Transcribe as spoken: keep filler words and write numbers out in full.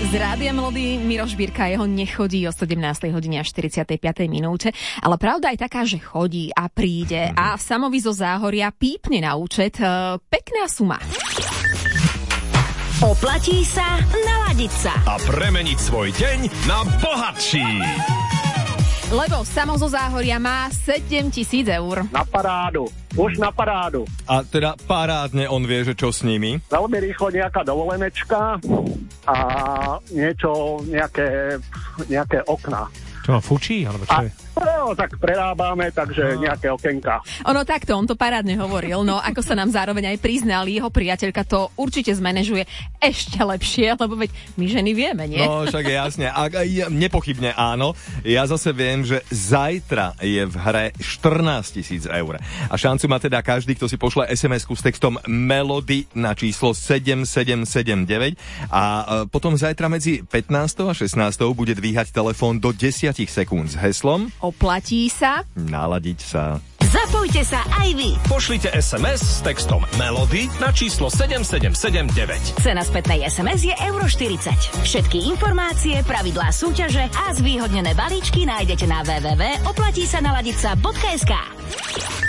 Z Rádia Melody Miroš Birka, jeho nechodí o sedemnástej hodine a štyridsiatej piatej minúte, ale pravda je taká, že chodí a príde a v Samovi zo Záhoria pípne na účet e, pekná suma. Oplatí sa naladiť sa a premeniť svoj deň na bohatší. Lebo Samo zo Záhoria má sedem tisíc eur. Na parádu. Už na parádu. A teda parádne on vie, že čo s nimi? Veľmi rýchlo nejaká dovolenečka a niečo, nejaké, nejaké okná. Čo má, fučí? Alebo čo je? No, tak prerábame, takže no. Nejaké okenka. Ono takto, on to parádne hovoril, no ako sa nám zároveň aj priznal, jeho priateľka to určite zmanéžuje ešte lepšie, lebo veď my ženy vieme, nie? No, však je jasne. A, ja, nepochybne áno. Ja zase viem, že zajtra je v hre štrnásť tisíc eur. A šancu má teda každý, kto si pošle es em esku s textom Melody na číslo sedem sedem sedem deväť a potom zajtra medzi pätnástou a šestnástou bude dvíhať telefón do desať sekúnd s heslom Oplatí sa naladiť sa. Zapojte sa aj vy. Pošlite es em es s textom Melody na číslo sedem sedem sedem deväť. Cena spätnej es em es je euro štyridsať. Všetky informácie, pravidlá súťaže a zvýhodnené balíčky nájdete na w w w bodka oplatí sa naladiť sa bodka es ka.